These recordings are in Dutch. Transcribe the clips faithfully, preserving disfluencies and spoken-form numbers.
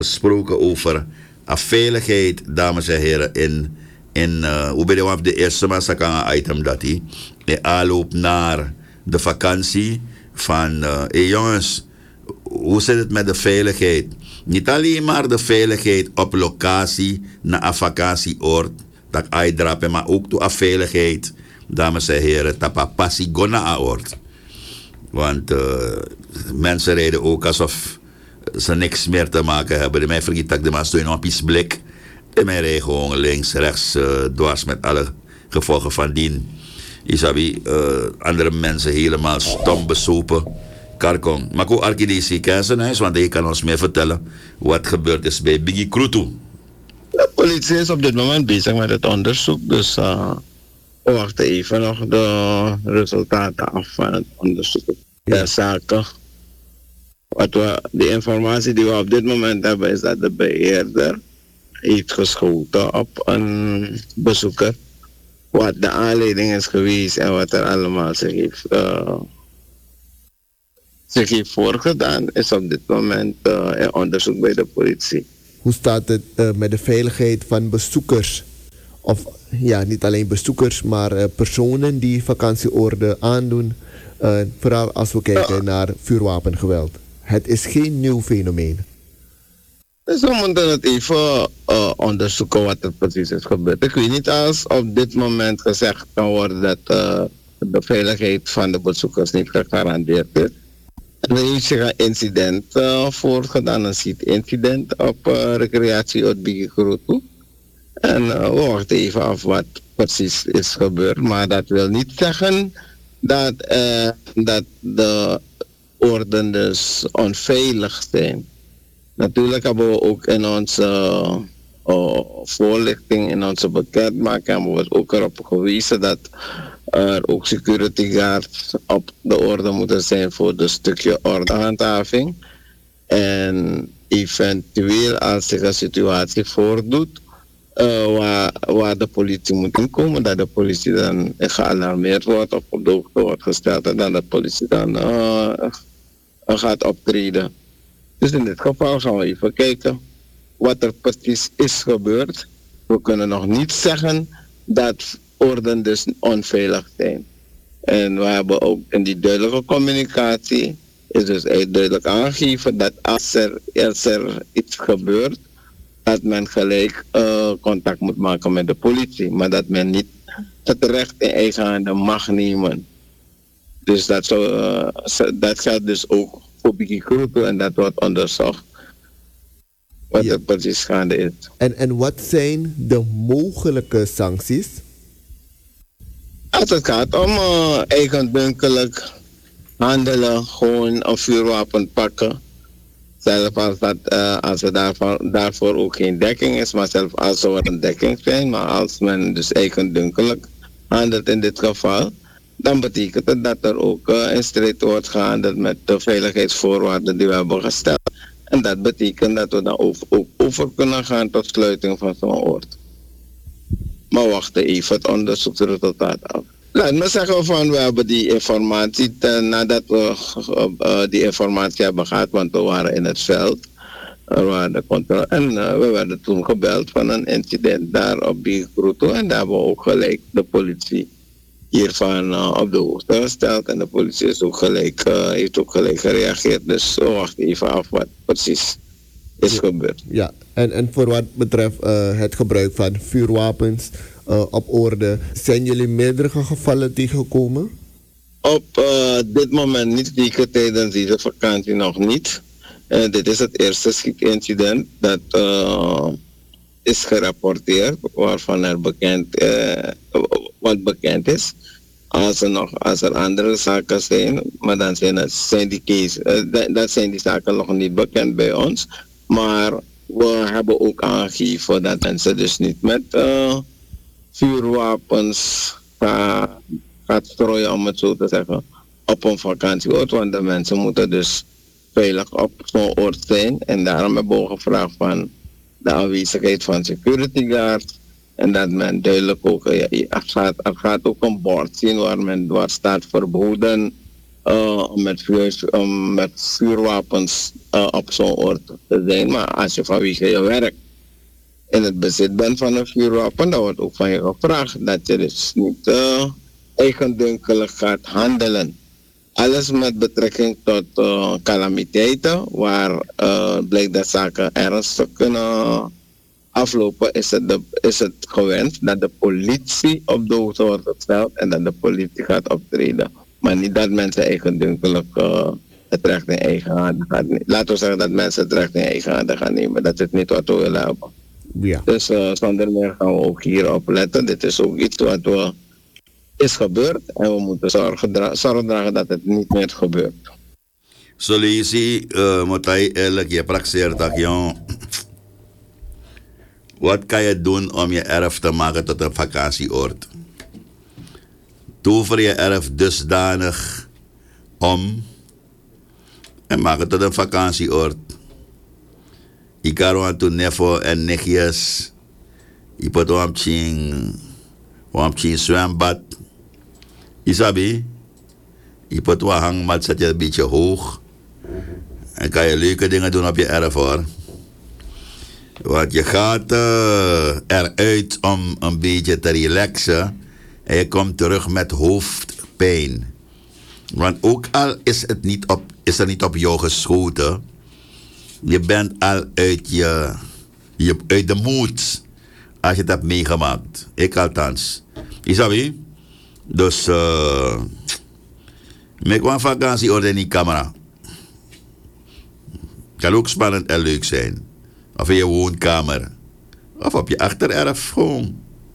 gesproken over a veiligheid, dames en heren, in, in uh, hoe ben je op de eerste massacre item dat hij, in aanloop naar de vakantie van, uh, hey jongens, hoe zit het met de veiligheid? Niet alleen maar de veiligheid op locatie, naar een vakantieoord, dat uitdrapen, maar ook de veiligheid, dames en heren, dat een passie gona oord. Want uh, mensen rijden ook alsof ze niks meer te maken hebben. De mij vergeet dat de mensen doen op iets blik. De mij rijden gewoon links, rechts, uh, dwars met alle gevolgen van dien. Isabi, uh, andere mensen helemaal stom besopen. Karkong. Maar ook Arkidesi Kensenhuis, want hij kan ons meer vertellen wat gebeurd is bij Biggie Krutu. De politie is op dit moment bezig met het onderzoek, dus uh, we wachten even nog de resultaten af van het onderzoek. De zaken. Wat we, de informatie die we op dit moment hebben is dat de beheerder heeft geschoten op een bezoeker. Wat de aanleiding is geweest en wat er allemaal zich heeft, uh, zich heeft voorgedaan, is op dit moment uh, in onderzoek bij de politie. Hoe staat het uh, met de veiligheid van bezoekers? Of ja, niet alleen bezoekers, maar uh, personen die vakantieoorden aandoen. Uh, vooral als we kijken uh, naar vuurwapengeweld. Het is geen nieuw fenomeen. Dus we moeten het even uh, onderzoeken wat er precies is gebeurd. Ik weet niet als op dit moment gezegd kan worden dat uh, de veiligheid van de bezoekers niet gegarandeerd is. Er heeft zich een incident uh, voorgedaan, een schiet-incident op uh, recreatie uit Biggie Krutu. En uh, we wachten even af wat precies is gebeurd. Maar dat wil niet zeggen dat, uh, dat de orden dus onveilig zijn. Natuurlijk hebben we ook in onze uh, voorlichting, in onze bekendmaking, hebben we ook erop gewezen dat er ook security guards op de orde moeten zijn voor een stukje ordehandhaving. En eventueel als zich een situatie voordoet uh, waar, waar de politie moet inkomen, dat de politie dan gealarmeerd wordt of op de hoogte wordt gesteld en dat de politie dan uh, gaat optreden. Dus in dit geval gaan we even kijken wat er precies is gebeurd. We kunnen nog niet zeggen dat orden dus onveilig zijn. En we hebben ook in die duidelijke communicatie is dus duidelijk aangegeven dat als er, als er iets gebeurt, dat men gelijk uh, contact moet maken met de politie. Maar dat men niet het recht in eigen handen mag nemen. Dus dat, zou, uh, dat geldt dus ook voor Biggie Krutu en dat wordt onderzocht wat ja. er precies gaande is. En, en wat zijn de mogelijke sancties? Als het gaat om uh, eigendunkelijk handelen, gewoon een vuurwapen pakken. Zelfs als, dat, uh, als er daarvoor, daarvoor ook geen dekking is, maar zelfs als zou er een dekking zijn, maar als men dus eigendunkelijk handelt in dit geval, dan betekent het dat er ook uh, in strijd wordt gehandeld met de veiligheidsvoorwaarden die we hebben gesteld. En dat betekent dat we dan over, ook over kunnen gaan tot sluiting van zo'n oord. Maar wachten even het onderzoeksresultaat af. Laat me zeggen van we hebben die informatie, ten, nadat we uh, die informatie hebben gehad, want we waren in het veld. Er waren de controle, en uh, we werden toen gebeld van een incident daar op Biggie Krutu en daar hebben we ook gelijk de politie hiervan uh, op de hoogte gesteld en de politie is ook gelijk, uh, heeft ook gelijk gereageerd. Dus we wachten even af wat precies is gebeurd. Ja, en, en voor wat betreft uh, het gebruik van vuurwapens uh, op orde, zijn jullie meerdere gevallen tegengekomen? Op uh, dit moment niet, zeker tijdens deze vakantie nog niet. Uh, dit is het eerste schietincident dat uh, is gerapporteerd, waarvan er bekend, uh, wat bekend is. Als er nog als er andere zaken zijn, maar dan zijn, het, zijn die case, uh, dat, dat zijn die zaken nog niet bekend bij ons. Maar we hebben ook aangegeven dat mensen dus niet met uh, vuurwapens gaan, gaan strooien, om het zo te zeggen, op een vakantieoord. Want de mensen moeten dus veilig op zo'n oord zijn. En daarom hebben we gevraagd van de aanwezigheid van security guards. En dat men duidelijk ook, ja, er, gaat, er gaat ook een bord zien waar men waar staat verboden uh, om, met vuur, om met vuurwapens uh, op zo'n oord te zijn. Maar als je vanwege je werk in het bezit bent van een vuurwapen, dan wordt ook van je gevraagd dat je dus niet uh, eigendunkelijk gaat handelen. Alles met betrekking tot uh, calamiteiten, waar uh, blijkt dat zaken ernstig kunnen aflopen, is het, de, is het gewenst dat de politie op de hoogte wordt gesteld en dat de politie gaat optreden. Maar niet dat mensen eigendunkelijk uh, het recht in eigen handen gaan nemen. Laten we zeggen dat mensen het recht in eigen handen gaan nemen. Dat is niet wat we willen hebben. Ja. Dus uh, zonder meer gaan we ook hierop letten. Dit is ook iets wat we, is gebeurd en we moeten zorgen, dra- zorgen dragen dat het niet meer gebeurt. Zo lees je, uh, moet hij eerlijk, je praktiseert dat, jong. Wat kan je doen om je erf te maken tot een vakantieoord? Toever je erf dusdanig om en maak het tot een vakantieoord. Ik kan want to nefo en nichtjes. Je pot wampching, wampching zwembad. Isabi, je pot wat hangmat zet je een beetje hoog. En kan je leuke dingen doen op je erf hoor. Want je gaat uh, eruit om een beetje te relaxen. En je komt terug met hoofdpijn. Want ook al is het niet op, is er niet op jou geschoten. Je bent al uit, je, je, uit de moed. Als je het hebt meegemaakt. Ik althans. Isabi? Dus, uh, ik kwam vakantie orde in die camera. Kan ook spannend en leuk zijn. Of in je woonkamer. Of op je achtererf gewoon.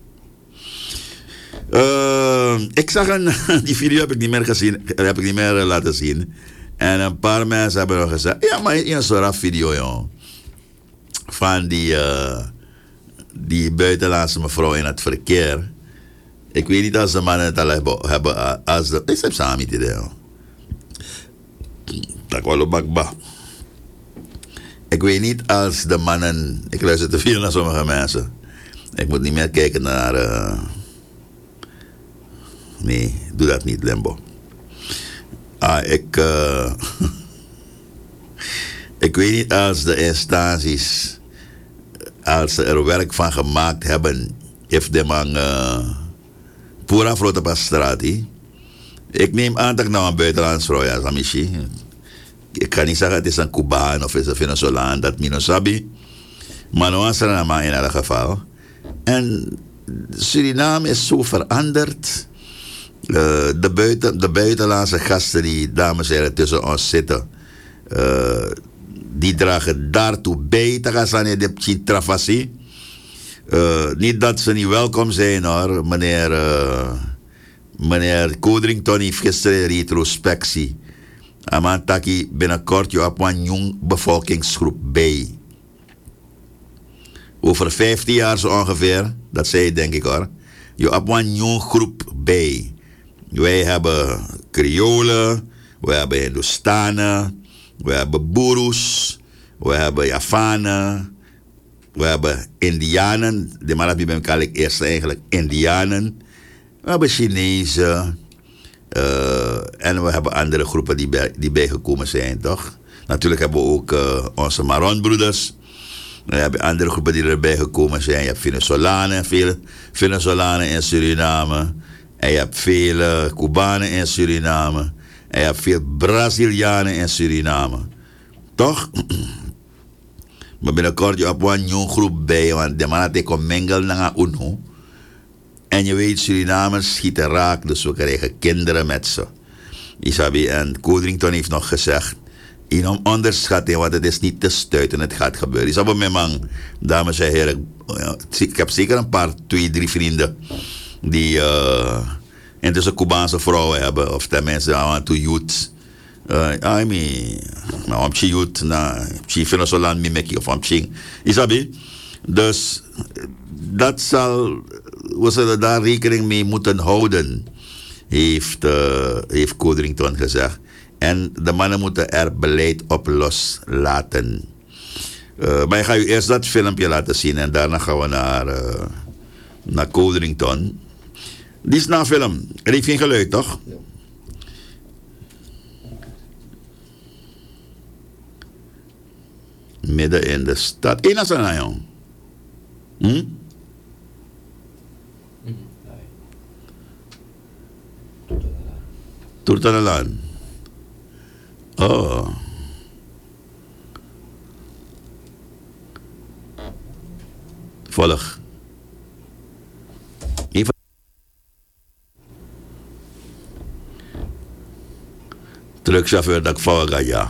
Uh, ik zag een, die video heb ik niet meer gezien, heb ik niet meer laten zien. En een paar mensen hebben nog gezegd, ja maar in zo'n video joh. Van die, uh, die buitenlandse mevrouw in het verkeer. Ik weet niet als de mannen het al hebben, hebben als de, ik heb samen niet idee joh. Dat wel een bakba. Ik weet niet als de mannen, ik luister te veel naar sommige mensen. Ik moet niet meer kijken naar... Uh, nee, doe dat niet, Lembo. Ah, ik... Uh, ik weet niet als de instanties... als ze er werk van gemaakt hebben... if de man... Uh, pura vloot op straat. Ik neem aan dat ik nou een buitenlands vrouw ja, Samishi. Ik kan niet zeggen het is een Cubaan of is een Venezolaan, dat Minosabi. Maar nou is er een man in elk geval. En Suriname is zo veranderd. Uh, de, buiten, de buitenlandse gasten die, dames en heren, tussen ons zitten. Uh, die dragen daartoe bij. Dat gaan ze de travassie. Uh, niet dat ze niet welkom zijn hoor. Meneer, uh, meneer Codrington heeft gisteren retrospectie. Amantaki binnenkort je op een jong bevolkingsgroep bij. Over vijftien jaar zo ongeveer, dat zei je denk ik hoor. Je op een jong groep bij. Wij hebben Creolen, wij hebben Hindustanen, wij hebben Boeroes, wij hebben Javanen, wij hebben Indianen. De Marabi ben ik eerst eigenlijk Indianen. We hebben Chinezen. Uh, en we hebben andere groepen die, bij, die bijgekomen zijn, toch? Natuurlijk hebben we ook uh, onze Maronbroeders. We hebben andere groepen die erbij gekomen zijn. Je hebt Venezolanen, veel Venezolanen in Suriname. En je hebt veel Cubanen in Suriname. En je hebt veel Brazilianen in Suriname. Toch? Maar binnenkort je op een nieuwe groep bij, want de mannen komen mengel naar UNO. En je weet, Surinamers schieten raak, dus we krijgen kinderen met ze. Isabi en Codrington heeft nog gezegd, in om onderschatting, want het is niet te stuiten, het gaat gebeuren. Isabi, mijn man, dames en heren, ik heb zeker een paar, twee, drie vrienden die uh, intussen Cubaanse vrouwen hebben, of tenminste, I want to youth. Uh, I mean, nou, om je youth, nou, je Venezolaan mimeki of om je, Isabi. Dus dat zal, we zullen daar rekening mee moeten houden, heeft, uh, heeft Codrington gezegd. En de mannen moeten er beleid op loslaten. Uh, maar ik ga u eerst dat filmpje laten zien en daarna gaan we naar, uh, naar Codrington. Die is na film. Er heeft geen geluid, toch? Midden in de stad. Eén asana, jong. Hm? Turtanalan. Oh. Volg. Even. Truckchauffeur dat ik volg, ja.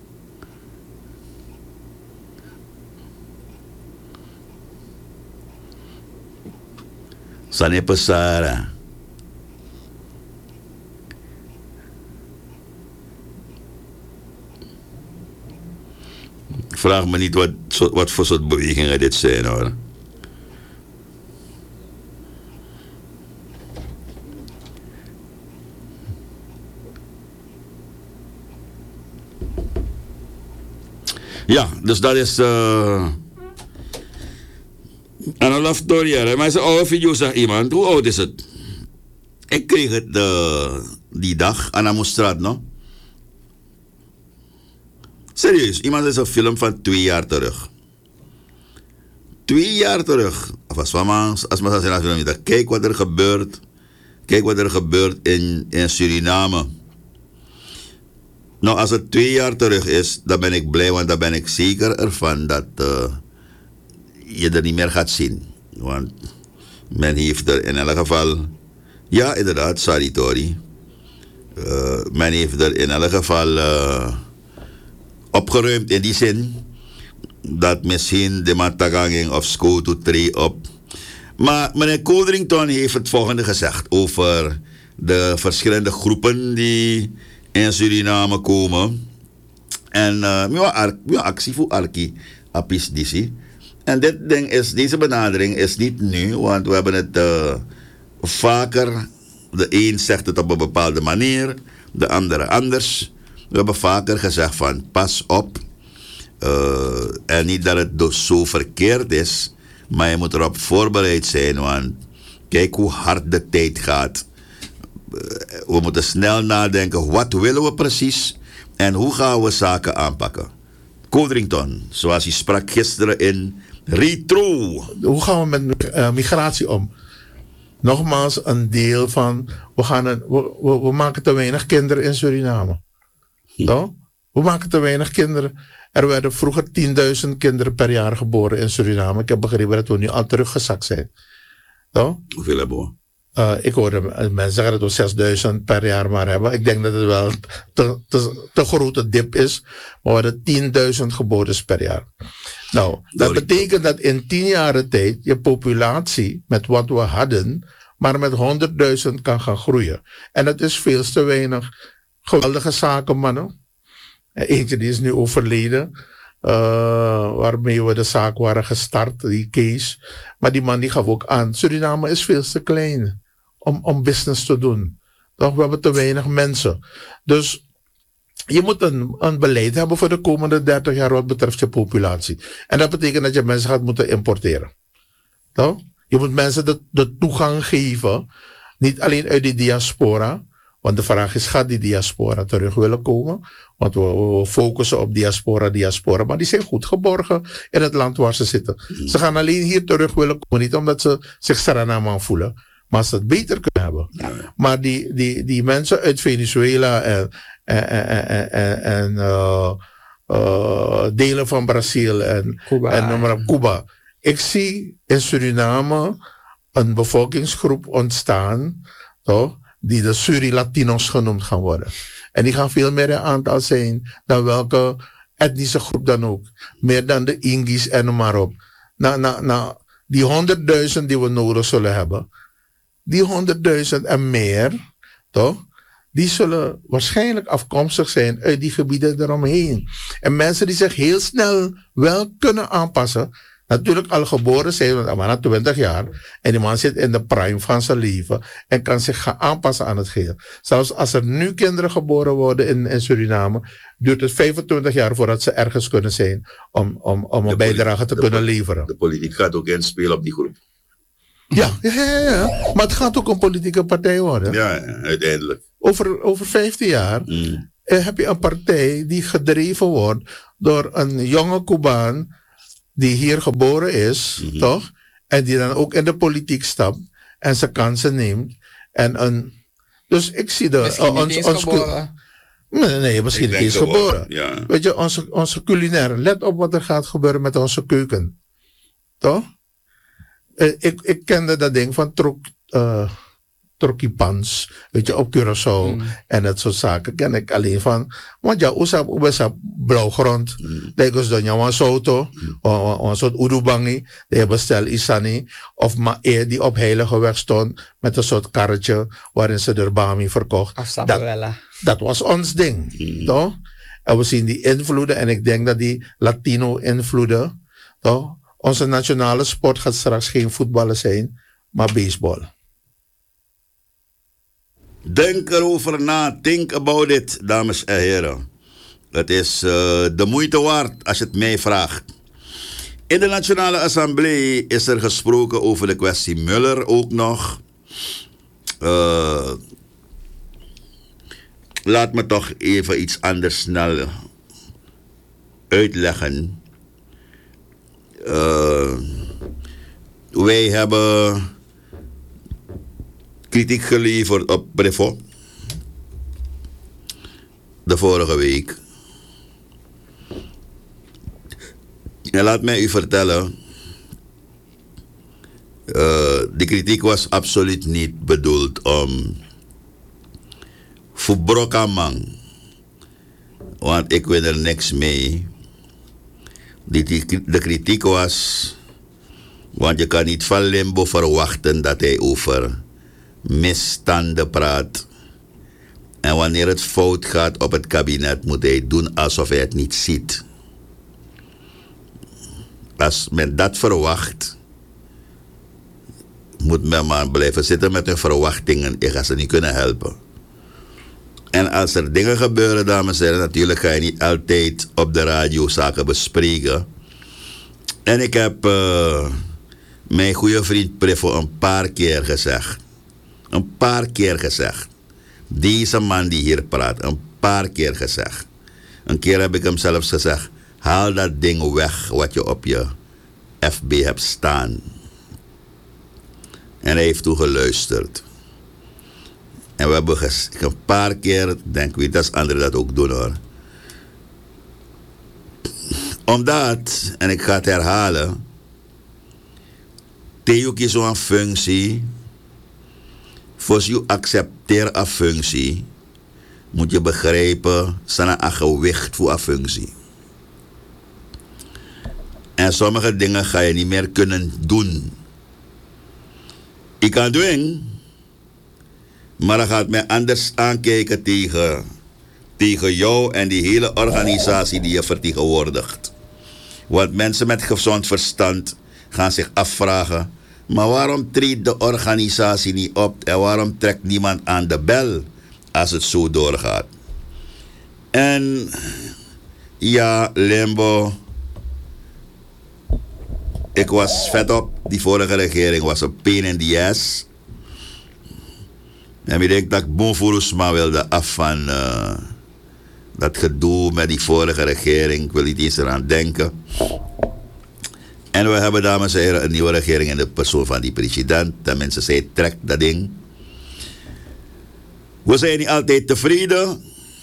Sane Pasara. Vraag me niet wat, wat voor soort bewegingen dit zijn, hoor. Ja, dus dat is... Uh... En een love story, hè. Maar is een oude video, zegt iemand. Hoe oud is het? Ik kreeg het uh, die dag aan Amostraat, no? Serieus, iemand is een film van twee jaar terug. Twee jaar terug. Als man zegt, kijk wat er gebeurt. Kijk wat er gebeurt in, in Suriname. Nou, als het twee jaar terug is, dan ben ik blij, want dan ben ik zeker ervan dat uh, je er niet meer gaat zien. Want men heeft er in elk geval... Ja, inderdaad, sorry Tori. Uh, men heeft er in elk geval... Uh, opgeruimd in die zin dat misschien de mataganging of Scoto tree op. Maar meneer Codrington heeft het volgende gezegd over de verschillende groepen die in Suriname komen. En uh, actie voor Arki Apis Disi. En dit ding is, deze benadering is niet nu, want we hebben het uh, vaker. De een zegt het op een bepaalde manier, de andere anders. We hebben vaker gezegd van pas op. Uh, en niet dat het dus zo verkeerd is. Maar je moet erop voorbereid zijn. Want kijk hoe hard de tijd gaat. Uh, we moeten snel nadenken. Wat willen we precies? En hoe gaan we zaken aanpakken? Codrington, zoals hij sprak gisteren in Retro. Hoe gaan we met uh, migratie om? Nogmaals, een deel van... We, gaan een, we, we, we maken te weinig kinderen in Suriname. No? We maken te weinig kinderen. Er werden vroeger tienduizend kinderen per jaar geboren in Suriname. Ik heb begrepen dat we nu al teruggezakt zijn. No? Hoeveel hebben we? Uh, ik hoorde mensen zeggen dat we zesduizend per jaar maar hebben. Ik denk dat het wel te, te, te grote dip is. Maar we hadden tienduizend geboortes per jaar. Nou, dat betekent dat in tien jaar tijd je populatie met wat we hadden, maar met honderdduizend kan gaan groeien. En dat is veel te weinig. Geweldige zaken, mannen. Eentje die is nu overleden. Uh, waarmee we de zaak waren gestart, die Kees. Maar die man die gaf ook aan. Suriname is veel te klein om, om business te doen. Toch, we hebben te weinig mensen. Dus je moet een, een beleid hebben voor de komende dertig jaar wat betreft je populatie. En dat betekent dat je mensen gaat moeten importeren. Toch? Je moet mensen de, de toegang geven. Niet alleen uit die diaspora. Want de vraag is, gaat die diaspora terug willen komen? Want we, we focussen op diaspora, diaspora. Maar die zijn goed geborgen in het land waar ze zitten. Mm. Ze gaan alleen hier terug willen komen. Niet omdat ze zich Suriname voelen. Maar ze het beter kunnen hebben. Ja. Maar die, die, die mensen uit Venezuela en, en, en, en, en uh, uh, delen van Brazil en, Cuba. en noem maar op, Cuba. Ik zie in Suriname een bevolkingsgroep ontstaan. Toch? Die de Suri-Latinos genoemd gaan worden. En die gaan veel meer in aantal zijn dan welke etnische groep dan ook. Meer dan de Ingis en noem maar op. Nou, nou, nou, die honderdduizend die we nodig zullen hebben. Die honderdduizend en meer, toch? Die zullen waarschijnlijk afkomstig zijn uit die gebieden eromheen. En mensen die zich heel snel wel kunnen aanpassen. Natuurlijk al geboren zijn, want maar na twintig jaar. En die man zit in de prime van zijn leven. En kan zich gaan aanpassen aan het geheel. Zelfs als er nu kinderen geboren worden in, in Suriname. Duurt het vijfentwintig jaar voordat ze ergens kunnen zijn. Om, om, om een bijdrage te kunnen leveren. De politiek gaat ook inspelen op die groep. Ja, ja, ja, ja. Maar het gaat ook een politieke partij worden. Ja, uiteindelijk. Over, over vijftien jaar. Mm. eh, heb je een partij die gedreven wordt door een jonge Cubaan die hier geboren is, mm-hmm. toch? En die dan ook in de politiek stapt en zijn kansen neemt. En een, dus ik zie de... Misschien uh, niet ons, eens ons, geboren. Nee, nee, misschien niet eens geboren. geboren. Ja. Weet je, onze, onze culinaire. Let op wat er gaat gebeuren met onze keuken. Toch? Uh, ik, ik kende dat ding van trok... Uh, Trokipans, weet je, op Curaçao mm. en dat soort zaken ken ik alleen van. Want ja, usap ubesap blauwgrond, mm. lekos dan ja, soto, mm. een soort urubangi, die bestel isani, of ma eer die op heilige weg stond met een soort karretje waarin ze de bami verkocht. Dat, dat was ons ding, mm. toch? En we zien die invloeden en ik denk dat die Latino invloeden, toch? Onze nationale sport gaat straks geen voetballen zijn, maar baseball. Denk erover na. Think about it, dames en heren. Het is uh, de moeite waard als je het mij vraagt. In de Nationale Assemblée is er gesproken over de kwestie Muller ook nog. Uh, laat me toch even iets anders snel uitleggen. Uh, wij hebben kritiek geleverd op Brefo de vorige week. En laat mij u vertellen, uh, de kritiek was absoluut niet bedoeld om voor brokamang, want ik wil er niks mee. De kritiek was, want je kan niet van Limbo verwachten dat hij over misstanden praat. En wanneer het fout gaat op het kabinet, moet hij doen alsof hij het niet ziet. Als men dat verwacht, moet men maar blijven zitten met hun verwachtingen. Ik ga ze niet kunnen helpen. En als er dingen gebeuren, dames en heren, natuurlijk ga je niet altijd op de radio zaken bespreken. En ik heb uh, mijn goede vriend Prefo een paar keer gezegd. Een paar keer gezegd. Deze man die hier praat, een paar keer gezegd. Een keer heb ik hem zelfs gezegd, haal dat ding weg wat je op je F B hebt staan. En hij heeft toen geluisterd. En we hebben ges- een paar keer, denk ik, dat anderen dat ook doen hoor. Omdat, en ik ga het herhalen, Theo kies zo'n functie. Voor je accepteert een functie, moet je begrijpen, zijn een gewicht voor een functie. En sommige dingen ga je niet meer kunnen doen. Ik kan doen, maar dan gaat men anders aankijken tegen, tegen jou en die hele organisatie die je vertegenwoordigt. Want mensen met gezond verstand gaan zich afvragen, maar waarom treedt de organisatie niet op en waarom trekt niemand aan de bel als het zo doorgaat? En ja, Limbo, ik was vet op. Die vorige regering was een pain in the ass. En ik denk dat ik Bonfourousma wilde af van uh, dat gedoe met die vorige regering. Ik wil niet eens eraan denken. En we hebben, dames en heren, een nieuwe regering in de persoon van die president. De mensen zeiden, trek dat ding. We zijn niet altijd tevreden.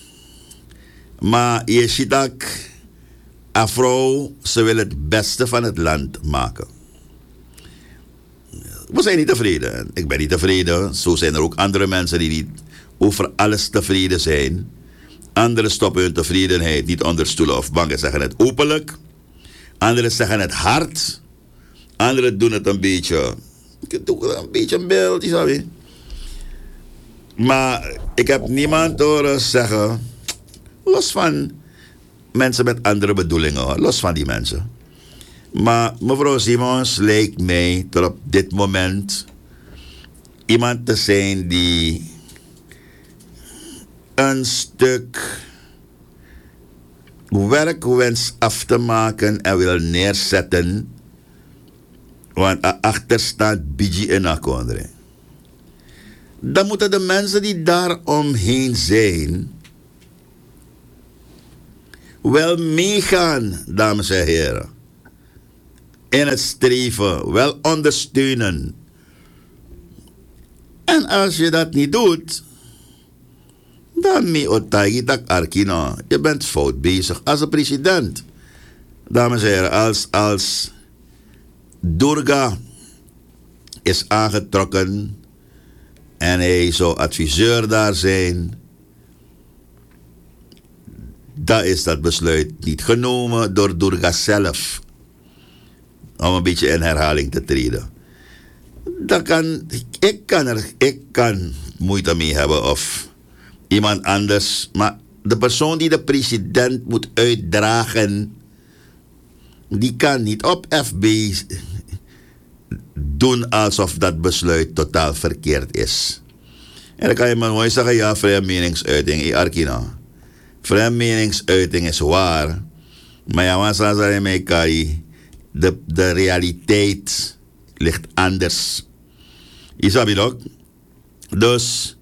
Maar je ziet dat een vrouw, ze wil het beste van het land maken. We zijn niet tevreden. Ik ben niet tevreden. Zo zijn er ook andere mensen die niet over alles tevreden zijn. Anderen stoppen hun tevredenheid niet onder stoelen of banken, zeggen het openlijk. Anderen zeggen het hard. Anderen doen het een beetje. Ik doe een beetje een beeld, je. Maar ik heb niemand horen zeggen, los van mensen met andere bedoelingen, los van die mensen. Maar mevrouw Simons lijkt mij tot op dit moment iemand te zijn die een stuk werk wens af te maken en wil neerzetten. Want achter staat B G in Akondre. Dan moeten de mensen die daar omheen zijn wel meegaan, dames en heren. In het streven, wel ondersteunen. En als je dat niet doet, dan mi otagi tak arkina. Je bent fout bezig als een president. Dames en heren, als, als Durga is aangetrokken en hij zou adviseur daar zijn, dan is dat besluit niet genomen door Durga zelf. Om een beetje in herhaling te treden. Dat kan, ik kan er, ik kan moeite mee hebben of iemand anders. Maar de persoon die de president moet uitdragen, die kan niet op F B doen alsof dat besluit totaal verkeerd is. En dan kan je maar mooi zeggen, ja, vrije meningsuiting, i arkina. Vrije meningsuiting is waar. Maar ja, wat zal je mee kai? De, de realiteit ligt anders. Isabi ook. Dus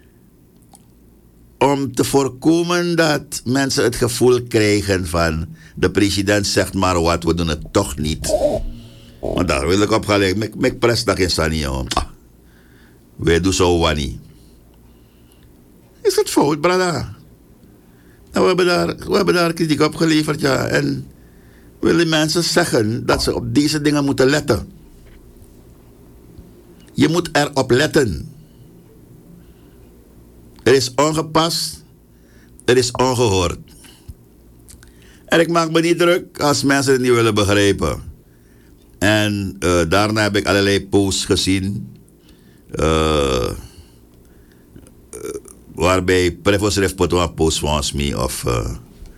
om te voorkomen dat mensen het gevoel krijgen van de president zegt maar wat, we doen het toch niet. Want daar wil ik op gaan leggen. Ik pres dat in Sanio. Wij doen zo wanneer. Is het fout, brada? Nou, we hebben daar, we hebben daar kritiek op geleverd, ja. En willen mensen zeggen dat ze op deze dingen moeten letten. Je moet erop letten. Er is ongepast, er is ongehoord. En ik maak me niet druk als mensen het niet willen begrijpen. En uh, daarna heb ik allerlei posts gezien. Uh, uh, waarbij Prevos heeft een post volgens mij of Uh,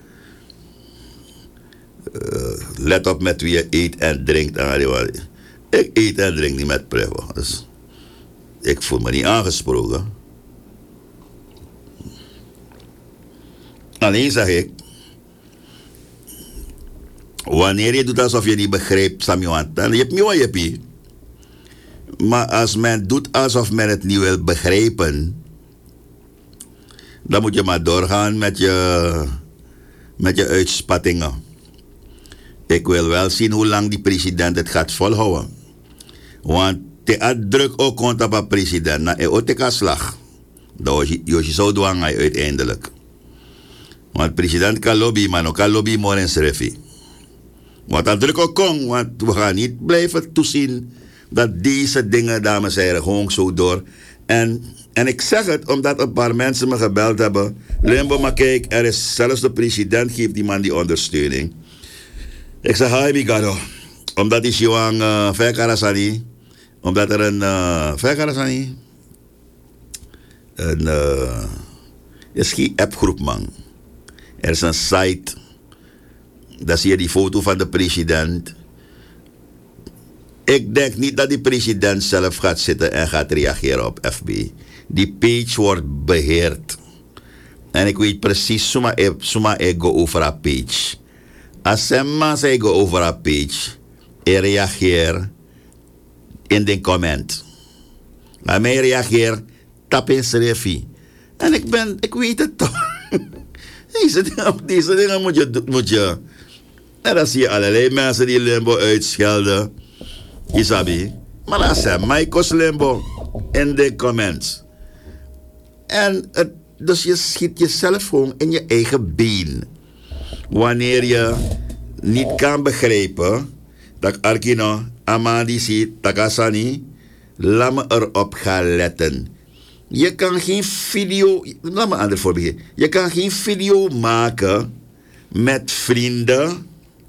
Uh, let op met wie je eet en drinkt. Ik eet en drink niet met Prevo. Dus ik voel me niet aangesproken. Alleen zeg ik, wanneer je doet alsof je niet begrijpt, Samuel, dan heb je wat je. Maar als men doet alsof men het niet wil begrijpen, dan moet je maar doorgaan met je, met je uitspattingen. Ik wil wel zien hoe lang die president het gaat volhouden. Want de druk ook komt op een president. Na een slag. Dat je zo doen uiteindelijk. Want president kan lobby, maar ook kan lobby morgen schrijven. Want dat druk ook komt. Want we gaan niet blijven toezien dat deze dingen, dames en heren, gewoon zo door. En, en ik zeg het omdat een paar mensen me gebeld hebben. Limbo, maar kijk, er is zelfs de president geeft die man die ondersteuning. Ik zeg, hi Bigado. Omdat die Shiwang uh, Verkarasani, omdat er een uh, Verkarasani, een uh, is geen appgroep, man. Er is een site, daar zie je die foto van de president. Ik denk niet dat die president zelf gaat zitten en gaat reageren op F B. Die page wordt beheerd. En ik weet precies, suma e, suma e go over a page. Als ze maar zeggen over een page, en reageer in de comment. Maar mij reageer, tap in schrijfie. En ik ben, ik weet het toch. deze, dingen, deze dingen moet je, moet je. En dan zie je allerlei mensen die Limbo uitschelden. Isabi. Maar dan zijn Michael's Limbo in de comments. En het, dus je schiet jezelf gewoon in je eigen been. Wanneer je niet kan begrijpen dat Arkino, Amadisi, Takasani, laat me erop gaan letten. Je kan geen video, laat me een ander voorbeeld geven. Je kan geen video maken met vrienden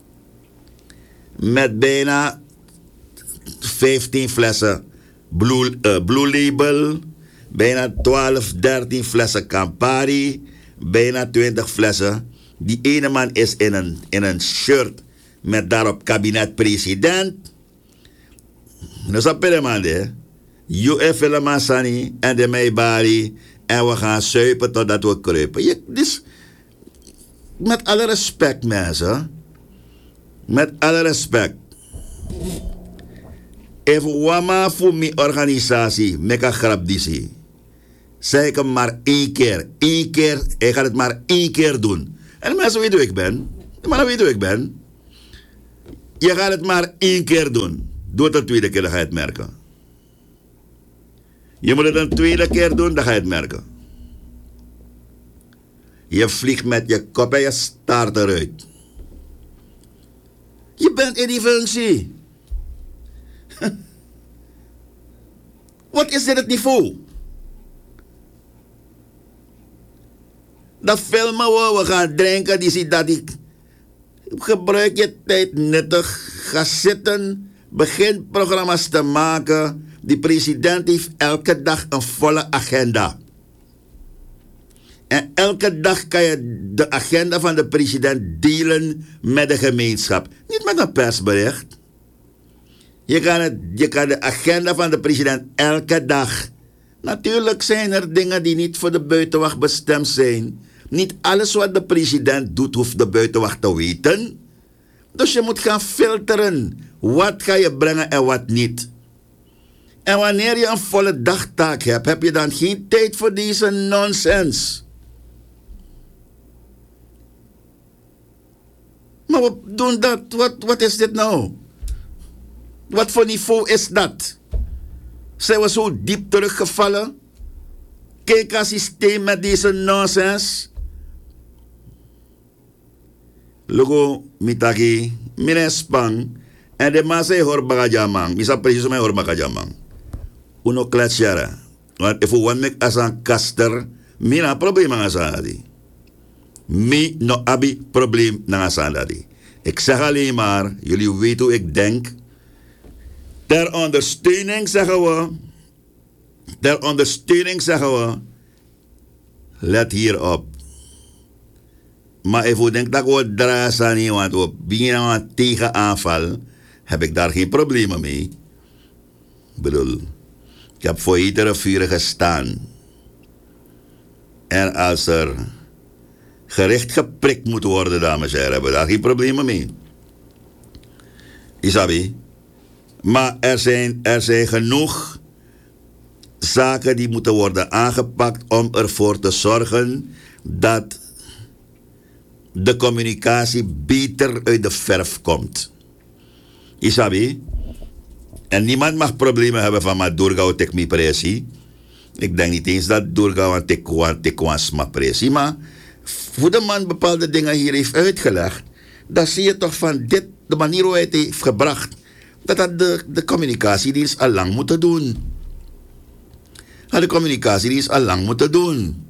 met bijna vijftien flessen Blue, uh, Blue Label, bijna twaalf, dertien flessen Campari, bijna twintig flessen. Die ene man is in een, in een shirt met daarop kabinet president. Dat is een man, hè. U F Masani en de Meibari. En we gaan zuipen totdat we kruipen. Je, dus, met alle respect, mensen. Met alle respect. Even wama voor mijn organisatie, meka grap disi. Zeg ik hem maar één keer. Één keer, ik ga het maar één keer doen. En de mensen weten wie ik ben. De mannen weten wie ik ben. Je gaat het maar één keer doen. Doe het een tweede keer, dan ga je het merken. Je moet het een tweede keer doen, dan ga je het merken. Je vliegt met je kop en je staart eruit. Je bent in die functie. Wat is dit het niveau? Dat filmen we, we gaan drinken, die ziet dat ik... Gebruik je tijd nuttig. Ga zitten. Begin programma's te maken. Die president heeft elke dag een volle agenda. En elke dag kan je de agenda van de president delen met de gemeenschap. Niet met een persbericht. Je kan, het, je kan de agenda van de president elke dag. Natuurlijk zijn er dingen die niet voor de buitenwacht bestemd zijn. Niet alles wat de president doet, hoeft de buitenwacht te weten. Dus je moet gaan filteren. Wat ga je brengen en wat niet. En wanneer je een volle dagtaak hebt, heb je dan geen tijd voor deze nonsens. Maar we doen dat. Wat, wat is dit nou? Wat voor niveau is dat? Zijn we zo diep teruggevallen? Kijk een systeem met deze nonsens. Logo mitaki, mine spang, en de massa hoor bagajamang, misa precies mij hoor bagajamang. Uno kletsjara. Want if we make as een kaster, mina probleem aan asadi. Mi no abi probleem na asadi. Ik zeg alleen maar, jullie weten hoe ik denk. Ter ondersteuning zeggen we, ter ondersteuning zeggen we, let hier op. Maar als je denkt dat we draaien niet, want we beginnen een tegenaanval, heb ik daar geen problemen mee. Ik bedoel, ik heb voor iedere vuur gestaan. En als er gericht geprikt moet worden, dames en heren, hebben we daar geen problemen mee. Isabi. Maar er zijn, er zijn genoeg zaken die moeten worden aangepakt om ervoor te zorgen dat de communicatie beter uit de verf komt. Isabi. En niemand mag problemen hebben van maar doorgaan tek mi presi. Ik denk niet eens dat doorgaan tek kwam tek kwam sma presi, maar hoe de man bepaalde dingen hier heeft uitgelegd, dan zie je toch van dit, de manier hoe hij het heeft gebracht, dat dat de, de communicatiedienst al lang moeten doen. Dat de communicatiedienst al lang moeten doen.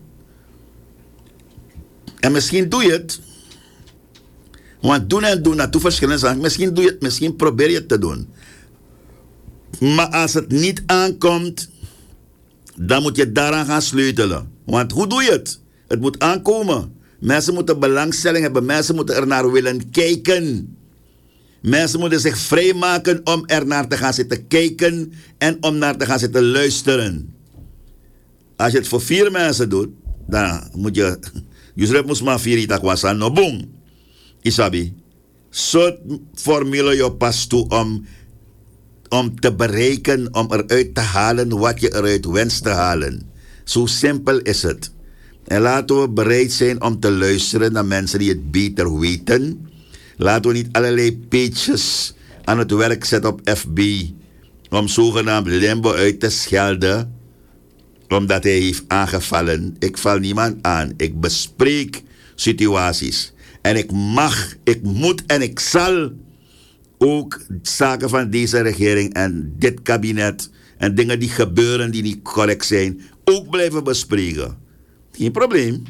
En misschien doe je het. Want doen en doen, naartoe verschillende zaken. Misschien doe je het, misschien probeer je het te doen. Maar als het niet aankomt, dan moet je daaraan gaan sleutelen. Want hoe doe je het? Het moet aankomen. Mensen moeten belangstelling hebben. Mensen moeten er naar willen kijken. Mensen moeten zich vrijmaken om er naar te gaan zitten kijken en om naar te gaan zitten luisteren. Als je het voor vier mensen doet, dan moet je... Je moet maar vier ita kwasan no boom. Isabi. Zo'n formule je pas toe om, om te bereiken, om eruit te halen wat je eruit wenst te halen. Zo simpel is het. En laten we bereid zijn om te luisteren naar mensen die het beter weten. Laten we niet allerlei pages aan het werk zetten op F B om zogenaamd Limbo uit te schelden, omdat hij heeft aangevallen. Ik val niemand aan. Ik bespreek situaties. En ik mag, ik moet en ik zal ook zaken van deze regering en dit kabinet en dingen die gebeuren die niet correct zijn, ook blijven bespreken. Geen probleem.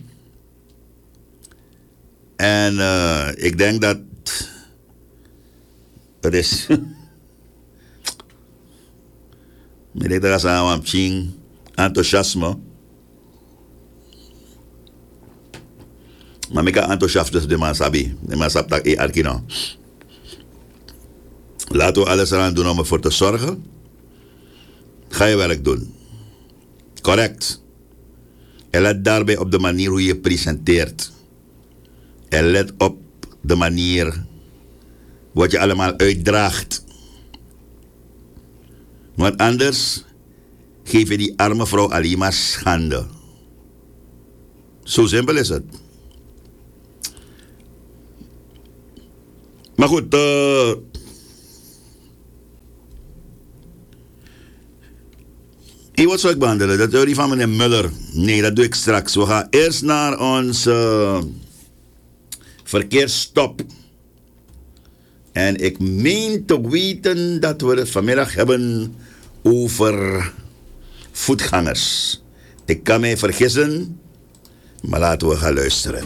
En uh, ik denk dat het is... Ik denk dat het aan een enthousiasme. Maar ik heb enthousiasme de man sabi. De man sabi dat ik arkina. Laten we alles eraan doen om ervoor te zorgen. Ga je werk doen. Correct. En let daarbij op de manier hoe je presenteert. En let op de manier wat je allemaal uitdraagt. Want anders geef je die arme vrouw alleen maar schande. Zo simpel is het. Maar goed, uh, ik wat zou ik behandelen? Dat is die van meneer Muller. Nee, dat doe ik straks. We gaan eerst naar ons uh, verkeersstop. En ik meen te weten dat we het vanmiddag hebben over voetgangers. Ik kan mij vergissen, maar laten we gaan luisteren.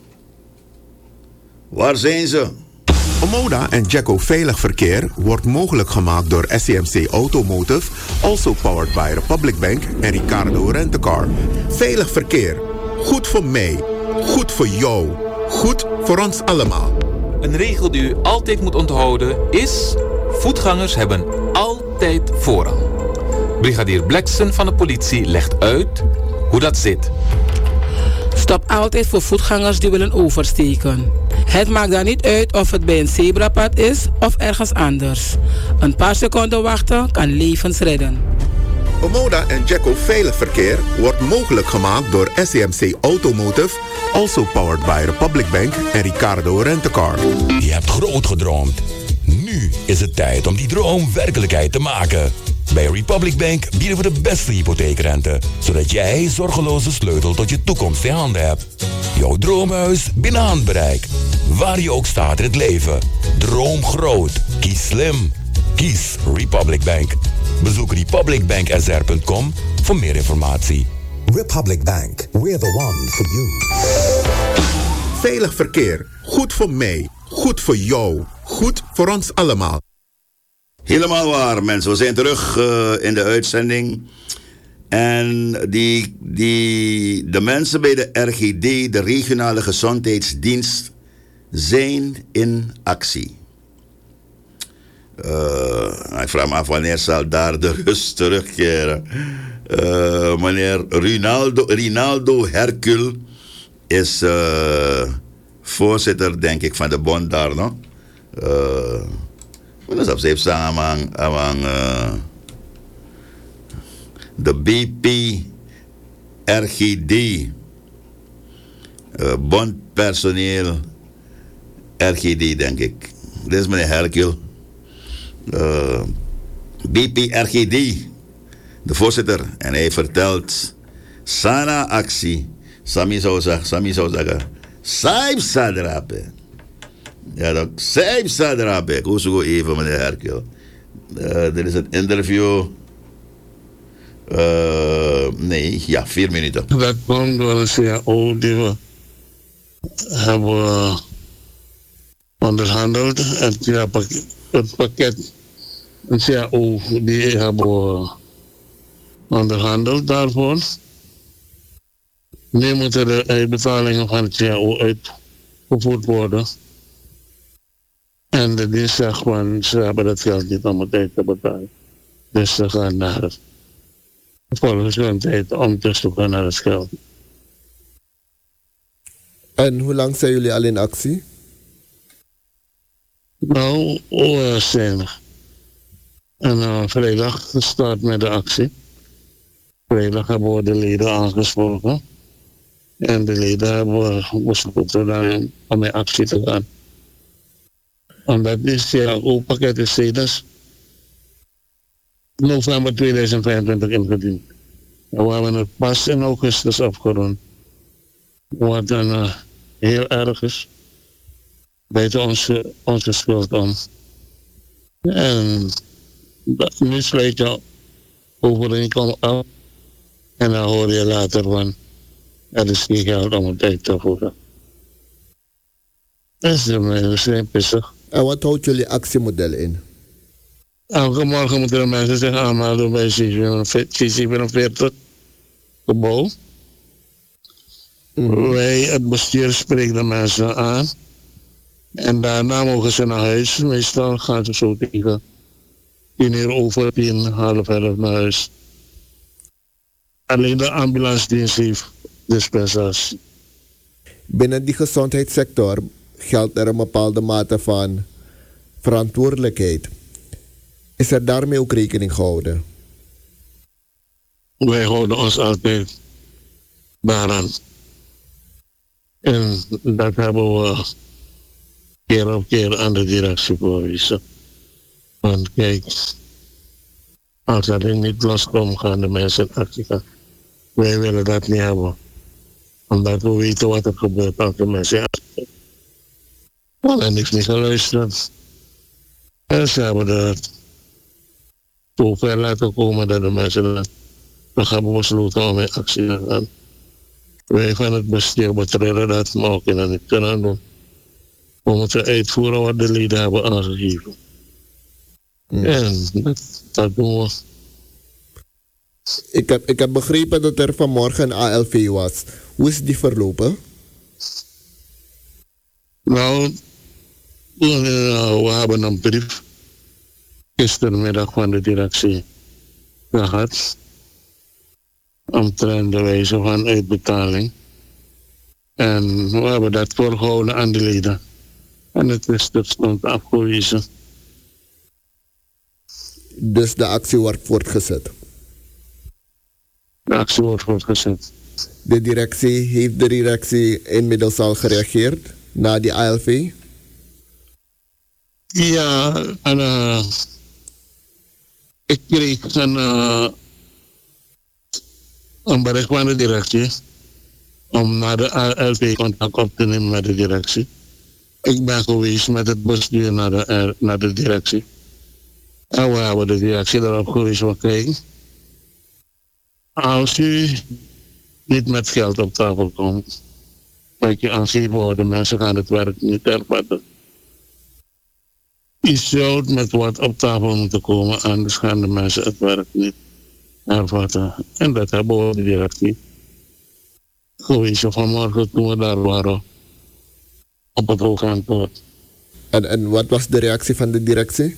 Waar zijn ze? Omoda en Jacko Veilig Verkeer wordt mogelijk gemaakt door S C M C Automotive, also powered by Republic Bank en Ricardo Rent-A-Car. Veilig Verkeer. Goed voor mij. Goed voor jou. Goed voor ons allemaal. Een regel die u altijd moet onthouden is: voetgangers hebben altijd voorrang. Brigadier Blackson van de politie legt uit hoe dat zit. Stop altijd voor voetgangers die willen oversteken. Het maakt dan niet uit of het bij een zebrapad is of ergens anders. Een paar seconden wachten kan levens redden. Omoda en Jacko Veilig Verkeer wordt mogelijk gemaakt door S C M C Automotive, also powered by Republic Bank en Ricardo Rent-A-Car. Je hebt groot gedroomd. Nu is het tijd om die droom werkelijkheid te maken. Bij Republic Bank bieden we de beste hypotheekrente, zodat jij zorgeloze sleutel tot je toekomst in handen hebt. Jouw droomhuis binnen handbereik. Waar je ook staat in het leven. Droom groot. Kies slim. Kies Republic Bank. Bezoek republic bank s r punt com voor meer informatie. Republic Bank. We're the one for you. Veilig verkeer. Goed voor mij. Goed voor jou. Goed voor ons allemaal. Helemaal waar, mensen. We zijn terug uh, in de uitzending. En die, die, de mensen bij de R G D, de regionale gezondheidsdienst, zijn in actie. Uh, ik vraag me af wanneer zal daar de rust terugkeren. Uh, meneer Rinaldo, Rinaldo Hercule is uh, voorzitter, denk ik, van de bond daar, no? Uh, Dat is op samen among uh, de B P R G D, uh, bondpersoneel R G D, denk ik. Dit is meneer Hercule. Uh, B P R G D, de voorzitter. En hij vertelt, Sana actie, Sami zou zeggen, Sami zou zeggen, Saib Sadrape. Ja, dat Saib Sadrape. Hoe zo even, meneer Hercule. Uh, dit is een interview. Uh, nee, ja, vier minuten. Dat komt door een C A O die we hebben onderhandeld. En ja, het pakket, een C A O die hebben we onderhandeld daarvoor. Nu moeten de uitbetalingen van het C A O uitgevoerd worden. En de dienst zegt van, ze hebben dat geld niet om het uit te betalen. Dus ze gaan naar het volksgezondheid om te zoeken naar het geld. En hoe lang zijn jullie al in actie? Nou, we zijn en uh, vrijdag gestart met de actie. Vrijdag hebben we de leden aangesproken. En de leden hebben we besloten om in actie te gaan. Omdat dit C A O-pakket is sinds november tweeduizend vijfentwintig ingediend. En we hebben het pas in augustus afgerond. Wat dan uh, heel erg is. Buiten onze, onze schuld om. En dat, nu sluit je overeenkomst af. En dan hoor je later van, er is geen geld om het uit te voeren. Dat is de zijn pissig. En wat houdt jullie actiemodel in? Elke morgen moeten de mensen zich aanmelden bij C zevenenveertig gebouw. Mm. Wij, het bestuur, spreekt de mensen aan. En daarna mogen ze naar huis. Meestal gaan ze zo tegen tien uur over tien, half elf naar huis. Alleen de ambulancedienst heeft dispensatie. Binnen die gezondheidssector geldt er een bepaalde mate van verantwoordelijkheid. Is er daarmee ook rekening gehouden? Wij houden ons altijd daaraan. En dat hebben we keer op keer aan de directie voorwijzen. Want kijk, als dat ding niet loskomt, gaan de mensen in actie gaan. Wij willen dat niet hebben. Omdat we weten wat er gebeurt als de mensen in actie gaan. We hebben niks niet geluisterd. En ze hebben er zo ver laten komen dat de mensen dan gaan besloten om in actie te gaan. Wij van het bestuur betreden dat, maar ook dat niet kunnen doen. We moeten uitvoeren wat de leden hebben aangegeven. Hmm. En dat, dat doen we. Ik heb, ik heb begrepen dat er vanmorgen een A L V was. Hoe is die verlopen? Nou, we, we hebben een brief gistermiddag van de directie gehad. Omtrent de wijze van uitbetaling. En we hebben dat voorgehouden aan de leden. En het is terstond afgewezen. Dus de actie wordt voortgezet? De actie wordt voortgezet. De directie, heeft de directie inmiddels al gereageerd na die A L V? Ja, en uh, ik kreeg een, uh, een bericht van de directie om naar de A L V contact op te nemen met de directie. Ik ben geweest met het bestuur naar de, uh, naar de directie. En we hebben de directie erop geweest van kijken. Als u niet met geld op tafel komt, wat je aangeeft worden, mensen gaan het werk niet hervatten. U zou met wat op tafel moeten komen, anders gaan de mensen het werk niet hervatten. En dat hebben we de directie gewezen vanmorgen toen we daar waren op het hoogkantoor. En, en wat was de reactie van de directie?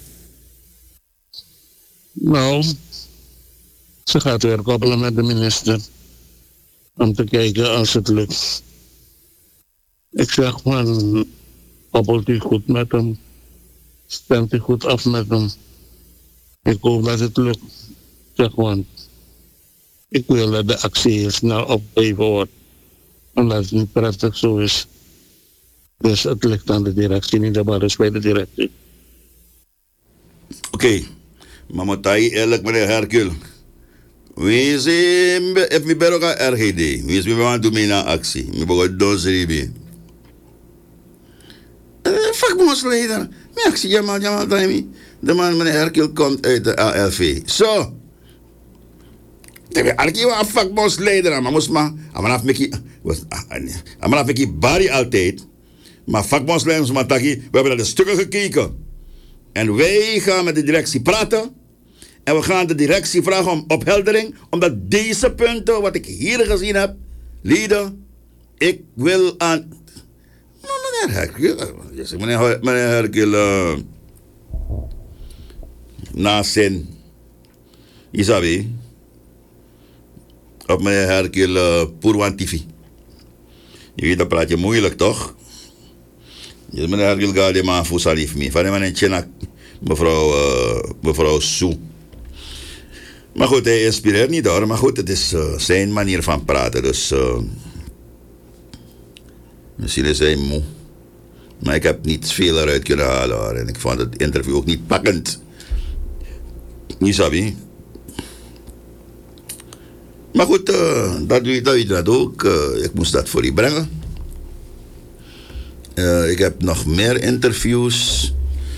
Nou, ze gaat weer koppelen met de minister om te kijken als het lukt. Ik zeg van, koppelt u goed met hem, stemt u goed af met hem. Ik hoop dat het lukt. Zeg want, ik wil dat de actie heel snel opgegeven wordt, omdat het niet prettig zo is. Dus het ligt aan de directie, niet maar dus bij de directie. Oké, okay. Maar moet hij eerlijk meneer Hercule. Wie is het? Ik ben ook een R G D. Wie is het? We doen mijn actie. We beginnen dozeren. Fuck mosleider. Mijn actie, jamal, jamal, daimi. De man meneer Hercule komt uit de A L V. Zo. De arki was een fuck mosleider. Maar moest maar. Amanaf meki. Amanaf meki bari altijd. Maar fuck mosleiders, we hebben naar de stukken gekeken. En wij gaan met de directie praten. En we gaan de directie vragen om opheldering. Omdat deze punten, wat ik hier gezien heb, leden, ik wil aan... Meneer Hercule, meneer, meneer Hercule, uh, na zin, Isabi, op meneer Hercule, uh, Purwan T V. Je weet, dat praat je moeilijk, toch? Je meneer Hercule gaat die man voor salif mee. Van die man in China, mevrouw, uh, mevrouw Sue. Maar goed, hij inspireert niet hoor. Maar goed, het is uh, zijn manier van praten. Dus uh, misschien is hij moe. Maar ik heb niet veel eruit kunnen halen hoor. En ik vond het interview ook niet pakkend. Niet sabi. Maar goed, uh, dat doe je dat, dat ook. Uh, ik moest dat voor je brengen. Uh, ik heb nog meer interviews.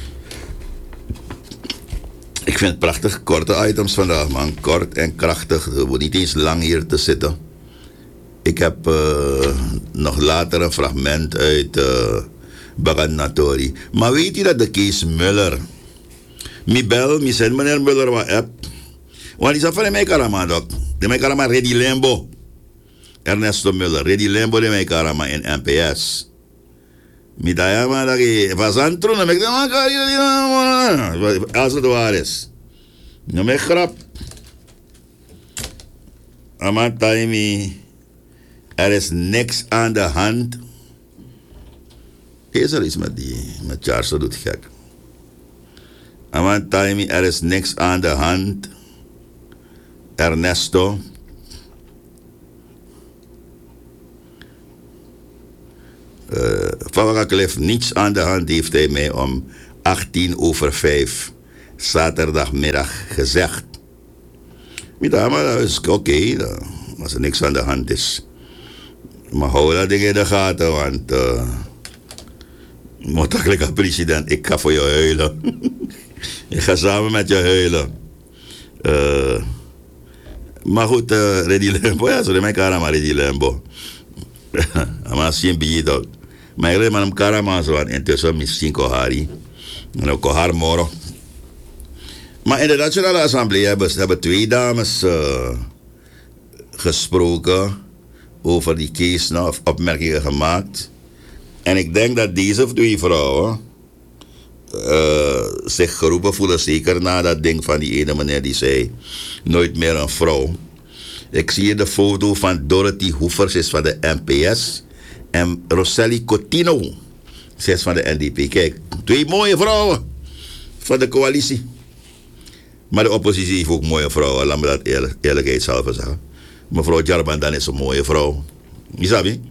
Ik vind het prachtig, korte items vandaag, man. Kort en krachtig. Er wordt niet eens lang hier te zitten. Ik heb uh, nog later een fragment uit uh, Baganatori. Maar weet je dat de Kees Muller... Mi bel, mi send meneer Muller wat app. Want die zei van mij karama, dok. De mij karama Reddy Lembo. Ernesto Muller. Reddy Lembo de mij karama in N P S. Mi daya maar dat je was aan het doen, dan ben ik dan maar als het waar is. Nou met grap. Aman taimi, er is niks aan de hand. Is er iets met die, met Charles doet gek. Aman taimi, er is niks aan de hand. Ernesto. Uh, Van Wakkelef, niets aan de hand heeft hij mij om achttien over vijf zaterdagmiddag gezegd. Ja, maar dat is oké, okay, als er niks aan de hand is. Maar hou dat ding in de gaten, want uh, moet ik president, ik ga voor je huilen. Ik ga samen met je huilen. Uh, maar goed, uh, Reddy Lembo, ja, sorry, mijn karama Reddy Lembo. Maar zien bij dat. Maar ik leer maar een karama zo aan intussen misschien kohari. En ook kohar moro. Maar in de Nationale Assemblée hebben, hebben twee dames uh, gesproken over die case, nou, of opmerkingen gemaakt. En ik denk dat deze twee vrouwen uh, zich geroepen voelen, zeker na dat ding van die ene meneer die zei, nooit meer een vrouw. Ik zie hier de foto van Dorothy Hoevers, is van de N P S, en Roseli Coutinho, zij is van de N D P. Kijk, twee mooie vrouwen van de coalitie. Maar de oppositie heeft ook mooie vrouwen, laat me dat eerlijk, eerlijkheidshalve zeggen. Mevrouw Jarbandan is een mooie vrouw. Je snap je?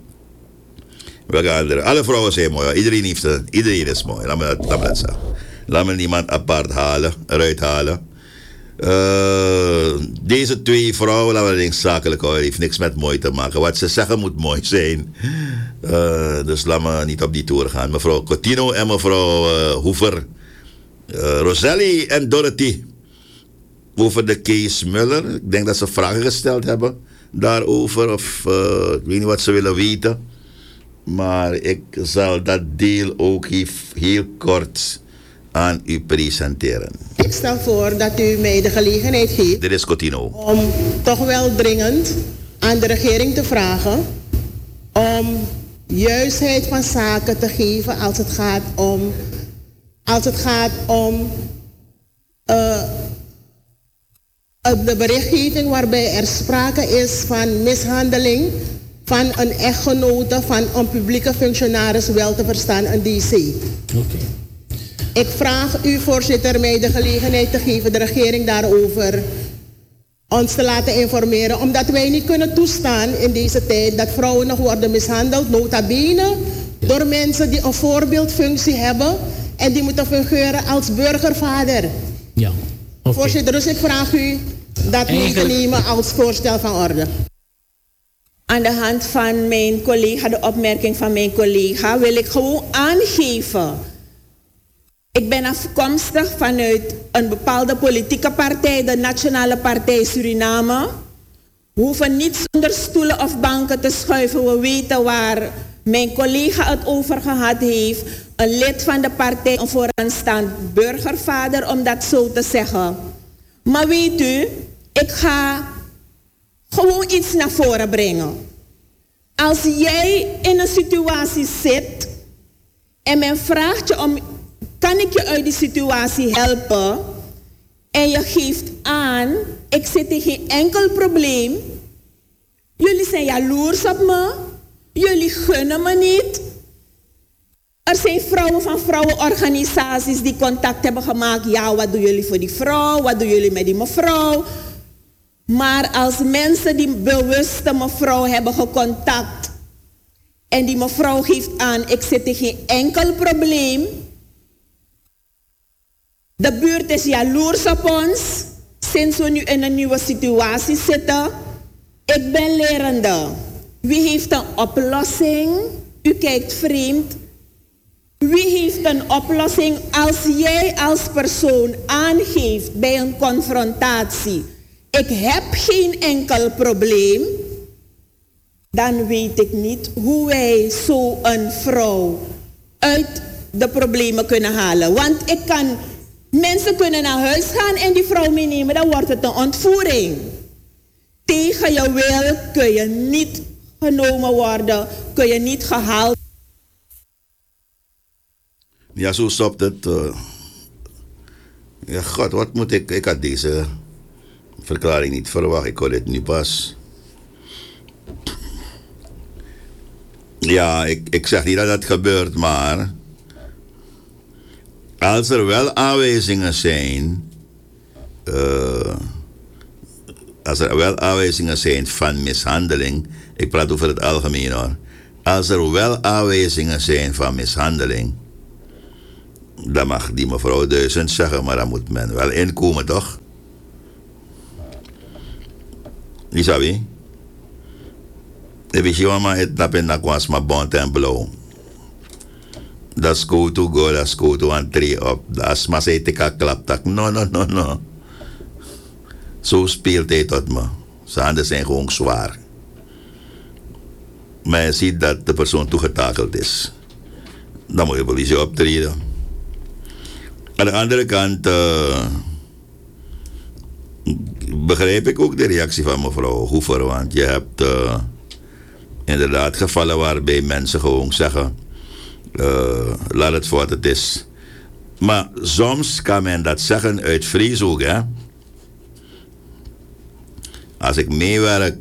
We gaan er, alle vrouwen zijn mooi. Iedereen, heeft een, iedereen is mooi. Laat me dat, laat me dat zeggen. Laat me niemand apart halen, eruit halen. Uh, deze twee vrouwen, laten we het zakelijk houden, heeft niks met mooi te maken. Wat ze zeggen moet mooi zijn. Uh, dus laat me niet op die toer gaan. Mevrouw Coutinho en mevrouw uh, Hoever. Uh, Roseli en Dorothy. Over de case Muller. Ik denk dat ze vragen gesteld hebben daarover. Of uh, ik weet niet wat ze willen weten. Maar ik zal dat deel ook heel kort aan u presenteren. Ik stel voor dat u mij de gelegenheid geeft. Dit is Coutinho. Om toch wel dringend aan de regering te vragen om juistheid van zaken te geven als het gaat om als het gaat om uh, de berichtgeving waarbij er sprake is van mishandeling van een echtgenote van een publieke functionaris, wel te verstaan een D C. Okay. Ik vraag u, voorzitter, mij de gelegenheid te geven de regering daarover ons te laten informeren, omdat wij niet kunnen toestaan in deze tijd dat vrouwen nog worden mishandeld, nota bene, door mensen die een voorbeeldfunctie hebben en die moeten fungeren als burgervader. Ja. Okay. Voorzitter, dus ik vraag u dat mee te nemen als voorstel van orde. Aan de hand van mijn collega, de opmerking van mijn collega, wil ik gewoon aangeven. Ik ben afkomstig vanuit een bepaalde politieke partij, de Nationale Partij Suriname. We hoeven niet zonder stoelen of banken te schuiven. We weten waar mijn collega het over gehad heeft. Een lid van de partij, een vooraanstaand burgervader, om dat zo te zeggen. Maar weet u, ik ga gewoon iets naar voren brengen. Als jij in een situatie zit en men vraagt je om, kan ik je uit die situatie helpen? En je geeft aan, ik zit in geen enkel probleem. Jullie zijn jaloers op me. Jullie gunnen me niet. Er zijn vrouwen van vrouwenorganisaties die contact hebben gemaakt. Ja, wat doen jullie voor die vrouw? Wat doen jullie met die mevrouw? Maar als mensen die bewuste mevrouw hebben gecontact en die mevrouw geeft aan, ik zit in geen enkel probleem. De buurt is jaloers op ons, sinds we nu in een nieuwe situatie zitten. Ik ben lerende. Wie heeft een oplossing? U kijkt vreemd. Wie heeft een oplossing als jij als persoon aangeeft bij een confrontatie? Ik heb geen enkel probleem. Dan weet ik niet hoe wij zo een vrouw uit de problemen kunnen halen. Want ik kan, mensen kunnen naar huis gaan en die vrouw meenemen, dan wordt het een ontvoering. Tegen je wil kun je niet genomen worden, kun je niet gehaald. Ja, zo stopt het. Uh, ja, god, wat moet ik... Ik had deze verklaring niet verwacht. Ik hoor dit nu pas. Ja, ik, ik zeg niet dat dat gebeurt, maar... Als er wel aanwijzingen zijn... Uh, als er wel aanwijzingen zijn van mishandeling... Ik praat over het algemeen hoor... Als er wel aanwijzingen zijn van mishandeling, dan mag die mevrouw duizend zeggen, maar dan moet men wel inkomen, toch? Isabi? If je maar het napin na kwas ma bont en blauw. Dat is go to go, dat is go to een tree op. Dat is maar zei tika klap tak. No, no, no, no. Zo speelt hij tot me. Zijn handen zijn gewoon zwaar. Maar je ziet dat de persoon toegetakeld is. Dan moet je politie optreden. Aan de andere kant uh, begrijp ik ook de reactie van mevrouw Hoever. Want je hebt uh, inderdaad gevallen waarbij mensen gewoon zeggen, uh, laat het voor wat het is. Maar soms kan men dat zeggen uit vrees ook, hè. Als ik meewerk,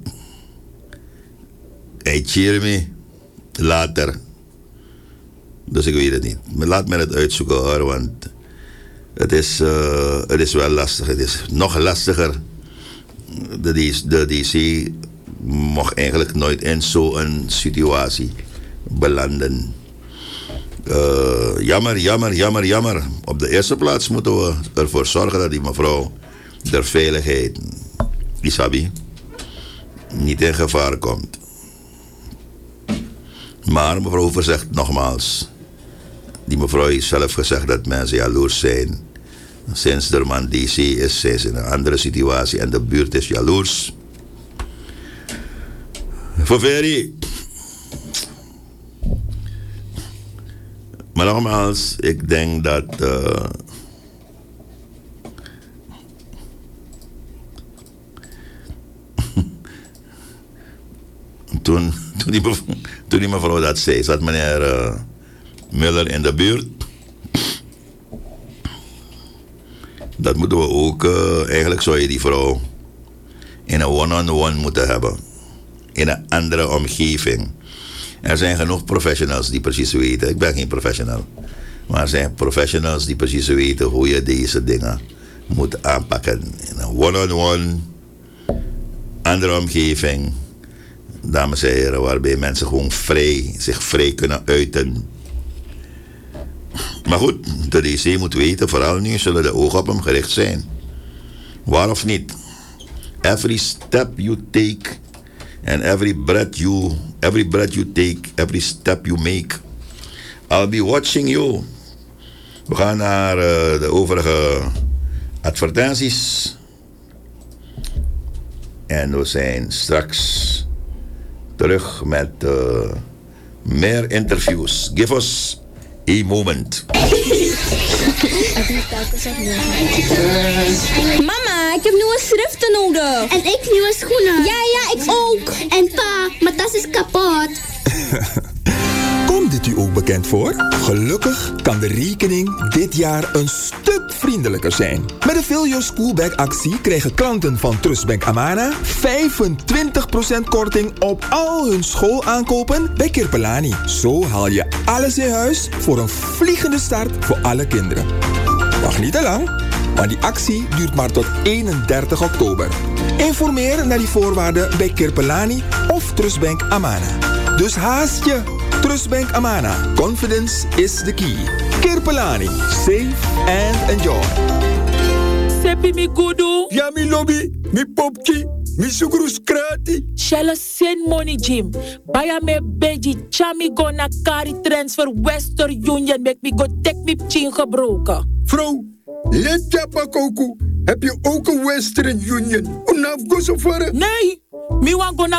hij cheer me later. Dus ik weet het niet. Maar laat me het uitzoeken hoor, want het is, uh, het is wel lastig. Het is nog lastiger. De, de D C mocht eigenlijk nooit in zo'n situatie belanden. Uh, jammer, jammer, jammer, jammer. Op de eerste plaats moeten we ervoor zorgen dat die mevrouw de veiligheid, Isabi, niet in gevaar komt. Maar mevrouw Hoever zegt nogmaals, die mevrouw heeft zelf gezegd dat mensen jaloers zijn. Sinds er man D C is, zijn ze in een andere situatie en de buurt is jaloers. Voor Ferry. Maar nogmaals, ik denk dat uh, toen, toen, die mevrouw, toen die mevrouw dat zei, zat meneer uh, Muller in de buurt. Dat moeten we ook, uh, eigenlijk zou je die vrouw in een one-on-one moeten hebben. In een andere omgeving. Er zijn genoeg professionals die precies weten, ik ben geen professional, maar er zijn professionals die precies weten hoe je deze dingen moet aanpakken. In een one-on-one, andere omgeving, dames en heren, waarbij mensen gewoon vrij, zich vrij kunnen uiten. Maar goed, de D C moet weten, vooral nu zullen de ogen op hem gericht zijn. Waar of niet? Every step you take and every breath you, every breath you take, every step you make, I'll be watching you. We gaan naar uh, de overige advertenties. En we zijn straks terug met uh, meer interviews. Give us a moment. Mama, ik heb nieuwe schriften nodig. En ik nieuwe schoenen. Ja, ja, ik ook. En pa, mijn tas is kapot. Komt dit u ook bekend voor? Gelukkig kan de rekening dit jaar een stuk vriendelijker zijn. Met de Fill Your School Bag actie krijgen klanten van Trustbank Amana vijfentwintig procent korting op al hun schoolaankopen bij Kirpelani. Zo haal je alles in huis voor een vliegende start voor alle kinderen. Wacht niet te lang, want die actie duurt maar tot eenendertig oktober. Informeer naar die voorwaarden bij Kirpelani of Trustbank Amana. Dus haast je! Trustbank Amana. Confidence is the key. Kirpelani. Safe and enjoy. Seppi mi gudu. Ja mi lobby. Mi popki. Mi sugru skrati. Shella send money Jim. Baya me beji. Chami go na kari transfer Western Union. Make me go take me chin gebroken. Vrouw. Let japa koku. Heb je ook een Western Union? Unaf go so far? Nee. Mi wan go na